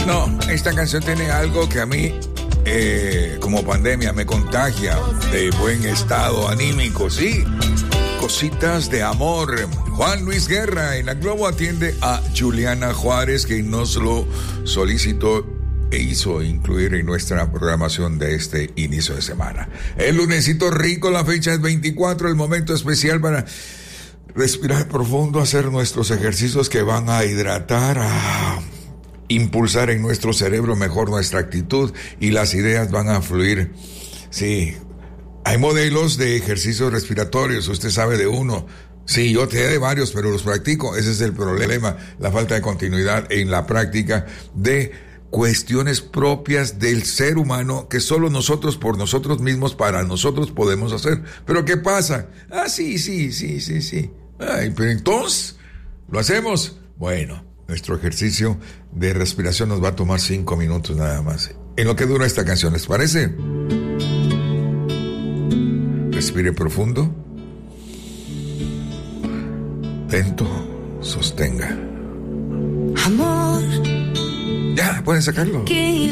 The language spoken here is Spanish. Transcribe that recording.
No, esta canción tiene algo que a mí, como pandemia, me contagia de buen estado anímico, sí. Cositas de amor. Juan Luis Guerra en la Globo atiende a Juliana Juárez, que nos lo solicitó e hizo incluir en nuestra programación de este inicio de semana. El lunesito rico, la fecha es 24, el momento especial para respirar profundo, hacer nuestros ejercicios que van a hidratar, a impulsar en nuestro cerebro mejor nuestra actitud y las ideas van a fluir. Sí, hay modelos de ejercicios respiratorios, usted sabe de uno. Sí, yo te de varios, pero los practico. Ese es el problema, la falta de continuidad en la práctica de cuestiones propias del ser humano que solo nosotros, por nosotros mismos, para nosotros podemos hacer. ¿Pero qué pasa? Sí. Ay, pero entonces, ¿lo hacemos? Bueno, nuestro ejercicio de respiración nos va a tomar 5 minutos nada más. En lo que dura esta canción, ¿les parece? Respire profundo. Lento, sostenga. Amor. Ya, pueden sacarlo.